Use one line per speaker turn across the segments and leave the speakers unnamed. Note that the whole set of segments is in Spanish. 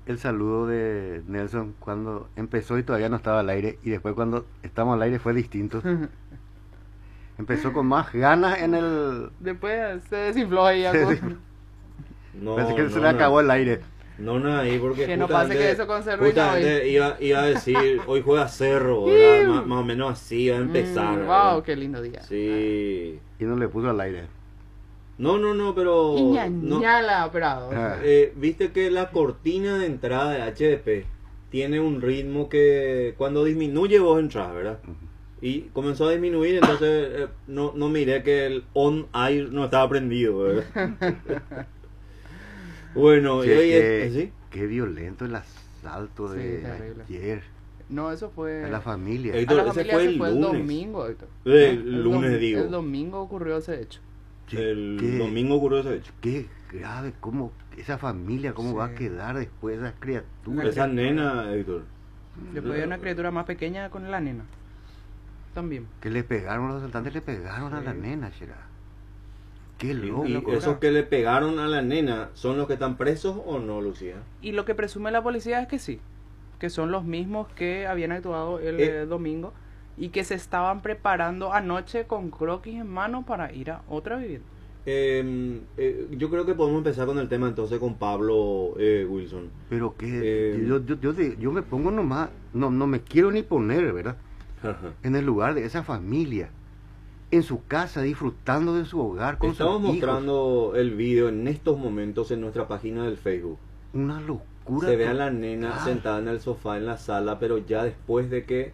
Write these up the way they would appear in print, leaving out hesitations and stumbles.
el saludo de Nelson cuando empezó y todavía no estaba al aire, y después cuando estamos al aire fue distinto. Empezó con más ganas en el...
Después se desinfló ahí
se
algo.
desinfló.
No,
Parece que se
no,
le
no.
acabó el aire.
No, nada ahí, porque
Que no pase que eso con Cerro
justamente iba a decir, hoy juega Cerro, ¿verdad? Más o menos así va a empezar. ¿verdad?
Wow, qué lindo día.
Sí.
Y no le puso al aire.
No, pero...
Y
no,
ñañala, operado.
Ah.
viste que la cortina de entrada de HDP tiene un ritmo que cuando disminuye vos entras, ¿verdad? Y comenzó a disminuir, entonces no miré que el on air no estaba prendido, ¿verdad? Bueno,
Che,
y hoy
qué,
¿sí?
qué violento el asalto
Sí,
de
terrible.
ayer.
No, eso fue...
De la familia.
El-
A la
Ese
familia
fue
se
el
fue el
lunes.
domingo, Héctor.
El lunes, digo.
El domingo ocurrió ese hecho.
Che,
El
qué-
domingo ocurrió ese hecho.
Qué grave, cómo esa familia, cómo
Sí.
va a quedar después de esas criaturas.
Esa nena, Héctor.
Después había una criatura más pequeña con la nena. También.
Que le pegaron, los asaltantes le pegaron a la
Sí.
nena, Shera. Qué
Y
loco.
esos que le pegaron a la nena, ¿son los que están presos o no, Lucía?
Y lo que presume la policía es que sí. Que son los mismos que habían actuado el domingo. Y que se estaban preparando anoche con croquis en mano para ir a otra vivienda.
Yo creo que podemos empezar con el tema entonces con Pablo Wilson.
Pero que
Eh,
yo me pongo nomás, no me quiero ni poner, ¿verdad? En el lugar de esa familia, en su casa, disfrutando de su hogar con
Estamos
sus hijos.
mostrando el video en estos momentos en nuestra página del Facebook.
Una locura.
Se ve a la nena
total.
sentada en el sofá en la sala, pero ya después de que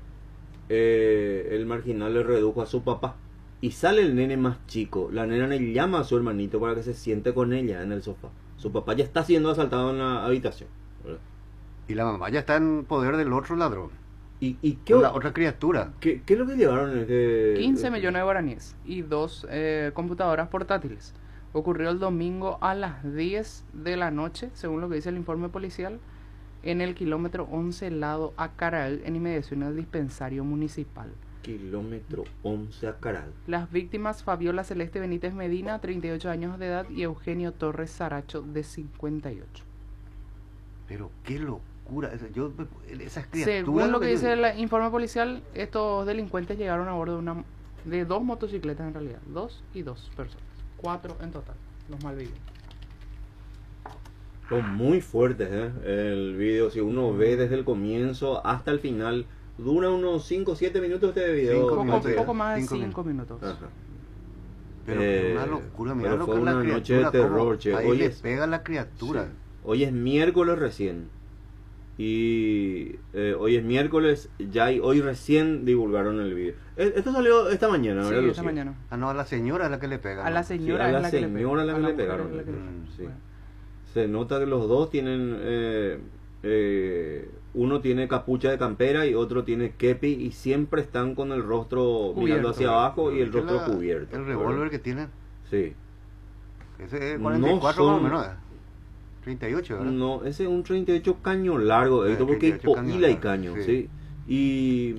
el marginal le redujo a su papá. Y sale el nene más chico. La nena le llama a su hermanito para que se siente con ella en el sofá. Su papá ya está siendo asaltado en la habitación, ¿verdad?
Y la mamá ya está en poder del otro ladrón,
¿Y
la otra criatura.
qué es lo que llevaron en este...
15 millones de guaraníes y 2 computadoras portátiles. Ocurrió el domingo a las 10 de la noche, según lo que dice el informe policial, en el kilómetro 11 lado Acarael, en inmediaciones del dispensario municipal.
Kilómetro 11 a Caral.
Las víctimas: Fabiola Celeste Benítez Medina, 38 años de edad, y Eugenio Torres Saracho, de 58.
Pero qué locura. Esas criaturas.
Según lo que
yo
dice
digo.
el informe policial, estos delincuentes llegaron a bordo de 2 motocicletas en realidad. 2 y 2 personas. 4 en total, los malvivientes.
Son muy fuertes, el video. Si uno ve desde el comienzo hasta el final, dura unos 5 o 7 minutos este video.
Cinco minutos,
Poco más de
5
5 minutos.
Ajá.
Pero una locura, mira
pero
lo
fue
que es la
una noche
criatura,
de terror,
cómo
che.
ahí
Hoy
le
es-
pega a la criatura.
Sí. Hoy es miércoles recién. Y hoy es miércoles, hoy recién divulgaron el video. Esto salió esta mañana,
Sí,
¿verdad,
esta
Lucía?
mañana.
Ah, no, a la señora es la que le pega.
A
¿no?
la
Sí,
señora
a
es
la
la que le
señora la que
a
le
mujer
pegaron.
es la que le pega.
Sí.
Bueno.
Se nota que los dos tienen... uno tiene capucha de campera y otro tiene kepi, y siempre están con el rostro
Cubierto.
mirando hacia abajo y el
Ese es
rostro cubierto.
El revólver que tienen,
Sí.
ese es
No
44 más o
son-
menos. 38, ¿verdad?
No, ese es un 38 caño largo,
Ah,
porque hay
38 caño
hila y
largo,
caño,
sí.
sí. Y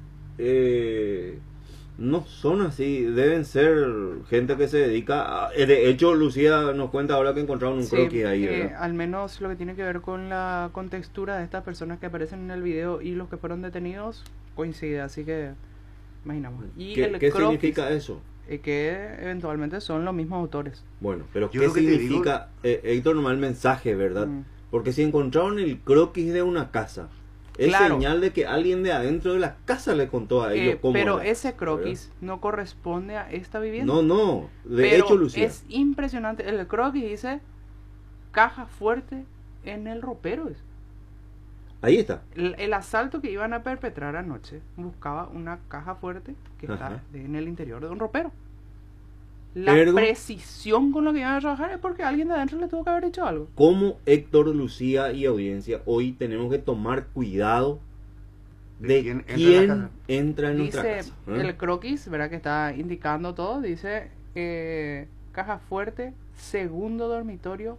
no son así, deben ser gente que se dedica a... De hecho, Lucía nos cuenta ahora que encontraron un
Sí,
croquis ahí, ¿verdad?
al menos lo que tiene que ver con la contextura de estas personas que aparecen en el video y los que fueron detenidos coincide, así que imaginamos. Y
¿Qué,
el
qué
croquis,
significa eso?
que eventualmente son los mismos autores.
Bueno, pero
Yo
¿qué
lo que te
significa, Héctor, nomás el mensaje, verdad?
Mm.
Porque si encontraron el croquis de una casa, es
Claro.
señal de que alguien de adentro de la casa le contó a ellos cómo
Pero
era,
ese croquis no corresponde a esta
¿verdad?
vivienda.
No, de
Pero
hecho, Lucía.
es impresionante. El croquis dice caja fuerte en el ropero.
Ahí está.
El asalto que iban a perpetrar anoche buscaba una caja fuerte que
Ajá.
está en el interior de un ropero. La
Ergo-
precisión con la que iban a trabajar es porque alguien de adentro le tuvo que haber dicho algo.
Como Héctor, Lucía y audiencia, hoy tenemos que tomar cuidado de quién entra en nuestra
Dice
casa.
el croquis, ¿verdad? Que está indicando todo. Dice caja fuerte, segundo dormitorio,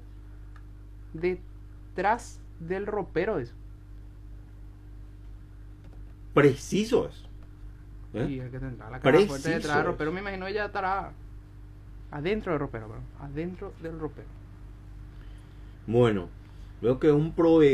detrás del ropero. Eso.
Preciso es.
Y el que tendrá la caja fuerte detrás del
Preciso.
ropero, me imagino ella estará adentro del ropero, perdón, adentro del ropero.
Bueno, veo que es un proveedor.